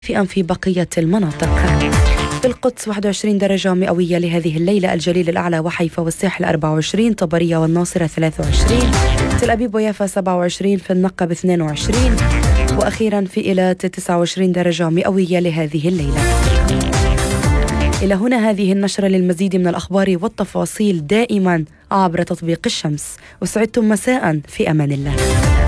في بقية المناطق. في القدس 21 درجة مئوية لهذه الليلة، الجليل الأعلى وحيفا والساحل 24، طبرية والناصرة 23، تل أبيب ويافا 27، في النقب 22، وأخيرا في إيلات 29 درجة مئوية لهذه الليلة. إلى هنا هذه النشرة. للمزيد من الأخبار والتفاصيل دائما عبر تطبيق الشمس. وسعدتم مساء، في أمان الله.